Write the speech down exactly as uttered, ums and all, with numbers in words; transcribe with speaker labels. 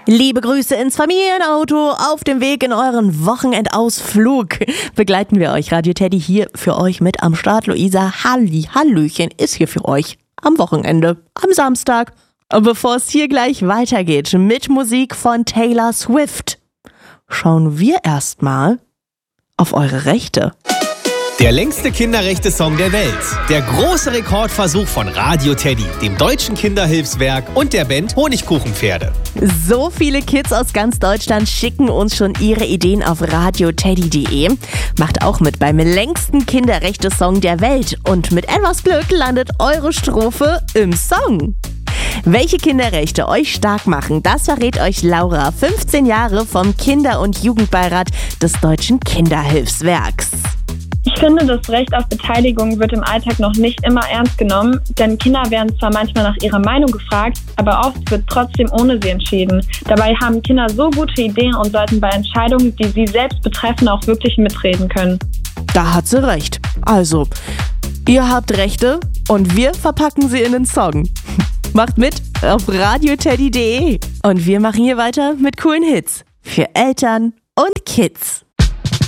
Speaker 1: Liebe Grüße ins Familienauto. Auf dem Weg in euren Wochenendausflug begleiten wir euch. Radio Teddy hier für euch mit am Start. Luisa Halli, Hallöchen ist hier für euch am Wochenende, am Samstag. Und bevor es hier gleich weitergeht mit Musik von Taylor Swift, schauen wir erstmal auf eure Rechte.
Speaker 2: Der längste Kinderrechte-Song der Welt. Der große Rekordversuch von Radio Teddy, dem Deutschen Kinderhilfswerk und der Band Honigkuchenpferde.
Speaker 1: So viele Kids aus ganz Deutschland schicken uns schon ihre Ideen auf radioteddy punkt de. Macht auch mit beim längsten Kinderrechte-Song der Welt. Und mit etwas Glück landet eure Strophe im Song. Welche Kinderrechte euch stark machen, das verrät euch Laura, fünfzehn Jahre vom Kinder- und Jugendbeirat des Deutschen Kinderhilfswerks.
Speaker 3: Ich finde, das Recht auf Beteiligung wird im Alltag noch nicht immer ernst genommen, denn Kinder werden zwar manchmal nach ihrer Meinung gefragt, aber oft wird trotzdem ohne sie entschieden. Dabei haben Kinder so gute Ideen und sollten bei Entscheidungen, die sie selbst betreffen, auch wirklich mitreden können.
Speaker 1: Da hat sie recht. Also, ihr habt Rechte und wir verpacken sie in den Song. Macht mit auf radioteddy punkt de. Und wir machen hier weiter mit coolen Hits für Eltern und Kids.